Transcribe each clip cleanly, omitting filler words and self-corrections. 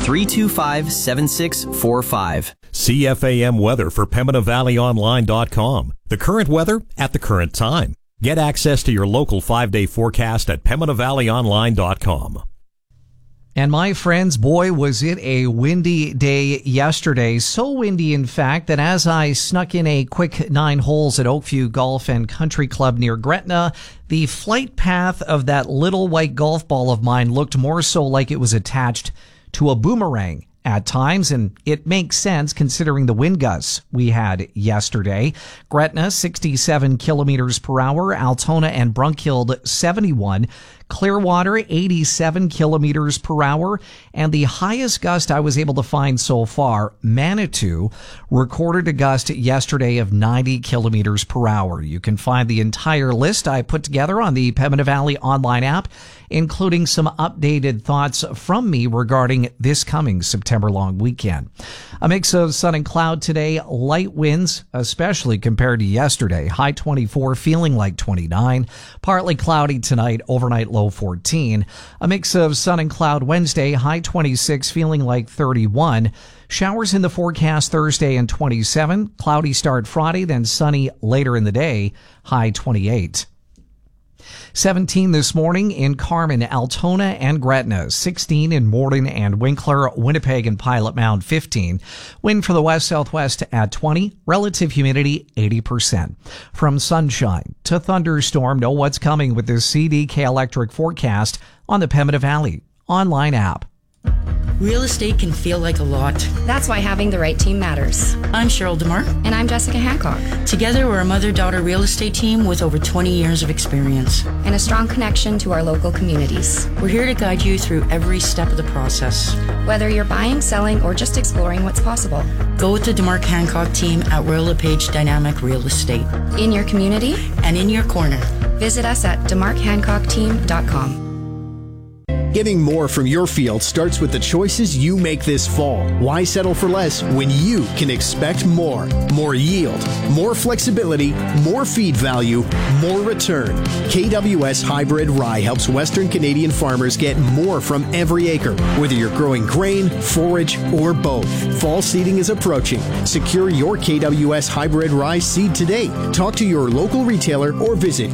888-325-7645. CFAM weather for PembinaValleyOnline.com. The current weather at the current time. Get access to your local 5-day forecast at PembinaValleyOnline.com. And my friends, boy, was it a windy day yesterday. So windy, in fact, that as I snuck in a quick 9 holes at Oakview Golf and Country Club near Gretna, the flight path of that little white golf ball of mine looked more so like it was attached to a boomerang at times, and it makes sense considering the wind gusts we had yesterday. Gretna, 67 kilometers per hour. Altona and Brunkhild, 71. Clearwater, 87 kilometers per hour. And the highest gust I was able to find so far, Manitou, recorded a gust yesterday of 90 kilometers per hour. You can find the entire list I put together on the Pembina Valley online app, including some updated thoughts from me regarding this coming September long weekend. A mix of sun and cloud today, light winds, especially compared to yesterday. High 24, feeling like 29. Partly cloudy tonight, overnight low 14. A mix of sun and cloud Wednesday, high 26, feeling like 31. Showers in the forecast Thursday and 27. Cloudy start Friday, then sunny later in the day, high 28. 17 this morning in Carman, Altona, and Gretna. 16 in Morden and Winkler, Winnipeg and Pilot Mound, 15. Wind from the west-southwest at 20. Relative humidity, 80%. From sunshine to thunderstorm, know what's coming with this CDK Electric forecast on the Pembina Valley online app. Real estate can feel like a lot. That's why having the right team matters. I'm Cheryl DeMar. And I'm Jessica Hancock. Together, we're a mother-daughter real estate team with over 20 years of experience. And a strong connection to our local communities. We're here to guide you through every step of the process. Whether you're buying, selling, or just exploring what's possible. Go with the DeMar Hancock team at Royal LePage Dynamic Real Estate. In your community. And in your corner. Visit us at demarkhancockteam.com. Getting more from your field starts with the choices you make this fall. Why settle for less when you can expect more? More yield, more flexibility, more feed value, more return. KWS Hybrid Rye helps Western Canadian farmers get more from every acre, whether you're growing grain, forage, or both. Fall seeding is approaching. Secure your KWS Hybrid Rye seed today. Talk to your local retailer or visit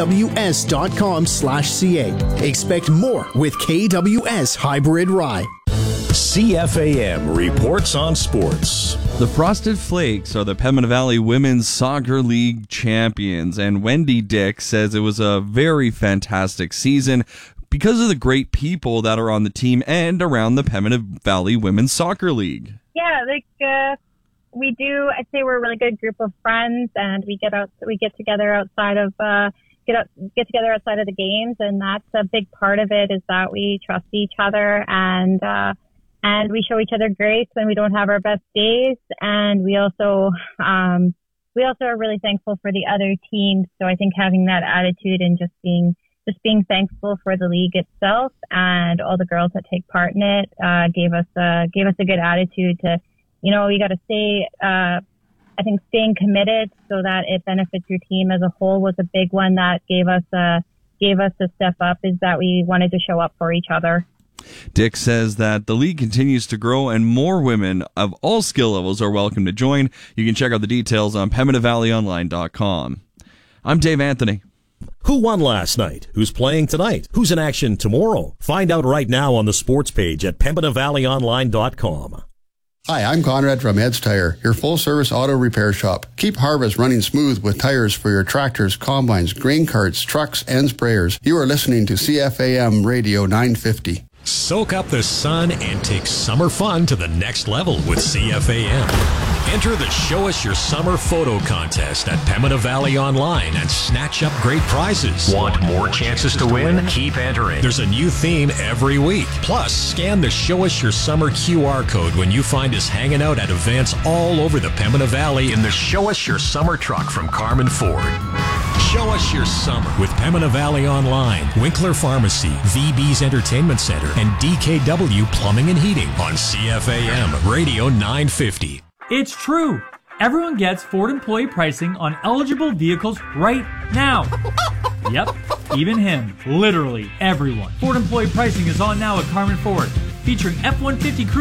kws.com/ca. Expect more with KWS Hybrid Rye. CFAM reports on sports. The Frosted Flakes are the Pembina Valley Women's Soccer League champions, and Wendy Dick says it was a very fantastic season because of the great people that are on the team and around the Pembina Valley Women's Soccer League. Yeah, we do. I'd say we're a really good group of friends, and we get together outside of get together outside of the games, and that's a big part of it, is that we trust each other and we show each other grace when we don't have our best days, and we also are really thankful for the other teams. So I think having that attitude and just being thankful for the league itself and all the girls that take part in it gave us a good attitude to, you got to stay. I think staying committed so that it benefits your team as a whole was a big one that gave us a step up, is that we wanted to show up for each other. Dick says that the league continues to grow and more women of all skill levels are welcome to join. You can check out the details on PembinaValleyOnline.com. I'm Dave Anthony. Who won last night? Who's playing tonight? Who's in action tomorrow? Find out right now on the sports page at PembinaValleyOnline.com. Hi, I'm Conrad from Ed's Tire, your full-service auto repair shop. Keep harvest running smooth with tires for your tractors, combines, grain carts, trucks, and sprayers. You are listening to CFAM Radio 950. Soak up the sun and take summer fun to the next level with CFAM. Enter the Show Us Your Summer photo contest at Pembina Valley Online and snatch up great prizes. Want more chances to win? Keep entering. There's a new theme every week. Plus, scan the Show Us Your Summer QR code when you find us hanging out at events all over the Pembina Valley in the Show Us Your Summer truck from Carman Ford. Show us your summer with Pembina Valley Online, Winkler Pharmacy, VB's Entertainment Center, and DKW Plumbing and Heating on CFAM Radio 950. It's true. Everyone gets Ford employee pricing on eligible vehicles right now. Yep, even him. Literally everyone. Ford employee pricing is on now at Carman Ford, featuring F-150 Cruise